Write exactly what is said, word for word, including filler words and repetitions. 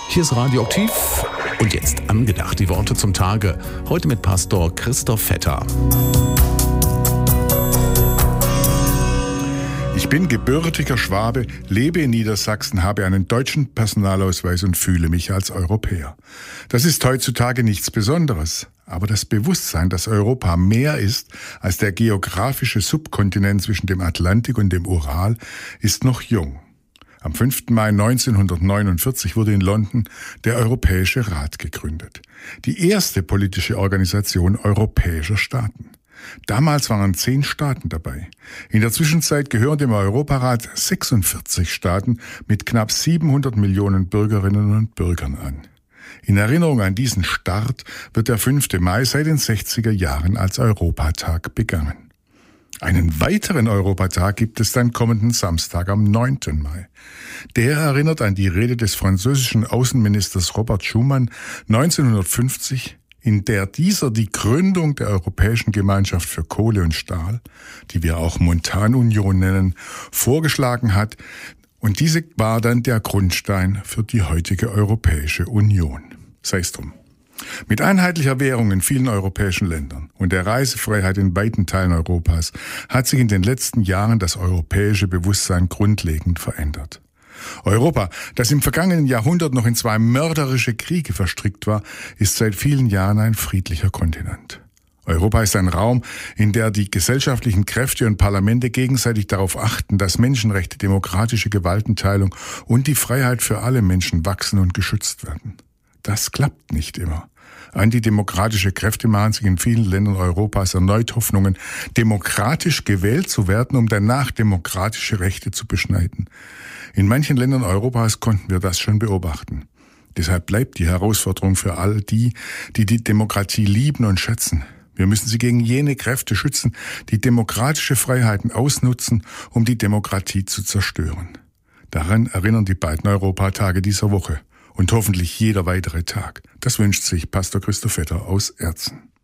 Hier ist Radioaktiv und jetzt angedacht die Worte zum Tage. Heute mit Pastor Christoph Vetter. Ich bin gebürtiger Schwabe, lebe in Niedersachsen, habe einen deutschen Personalausweis und fühle mich als Europäer. Das ist heutzutage nichts Besonderes. Aber das Bewusstsein, dass Europa mehr ist als der geografische Subkontinent zwischen dem Atlantik und dem Ural, ist noch jung. Am fünften Mai neunzehnhundertneunundvierzig wurde in London der Europäische Rat gegründet. Die erste politische Organisation europäischer Staaten. Damals waren zehn Staaten dabei. In der Zwischenzeit gehören dem Europarat sechsundvierzig Staaten mit knapp siebenhundert Millionen Bürgerinnen und Bürgern an. In Erinnerung an diesen Start wird der fünfte Mai seit den sechziger Jahren als Europatag begangen. Einen weiteren Europatag gibt es dann kommenden Samstag am neunten Mai. Der erinnert an die Rede des französischen Außenministers Robert Schuman neunzehnhundertfünfzig, in der dieser die Gründung der Europäischen Gemeinschaft für Kohle und Stahl, die wir auch Montanunion nennen, vorgeschlagen hat. Und diese war dann der Grundstein für die heutige Europäische Union. Sei es drum. Mit einheitlicher Währung in vielen europäischen Ländern und der Reisefreiheit in weiten Teilen Europas hat sich in den letzten Jahren das europäische Bewusstsein grundlegend verändert. Europa, das im vergangenen Jahrhundert noch in zwei mörderische Kriege verstrickt war, ist seit vielen Jahren ein friedlicher Kontinent. Europa ist ein Raum, in der die gesellschaftlichen Kräfte und Parlamente gegenseitig darauf achten, dass Menschenrechte, demokratische Gewaltenteilung und die Freiheit für alle Menschen wachsen und geschützt werden. Das klappt nicht immer. Antidemokratische Kräfte machen sich in vielen Ländern Europas erneut Hoffnungen, demokratisch gewählt zu werden, um danach demokratische Rechte zu beschneiden. In manchen Ländern Europas konnten wir das schon beobachten. Deshalb bleibt die Herausforderung für all die, die die Demokratie lieben und schätzen. Wir müssen sie gegen jene Kräfte schützen, die demokratische Freiheiten ausnutzen, um die Demokratie zu zerstören. Daran erinnern die beiden Europatage dieser Woche und hoffentlich jeder weitere Tag. Das wünscht sich Pastor Christoph Vetter aus Erzen.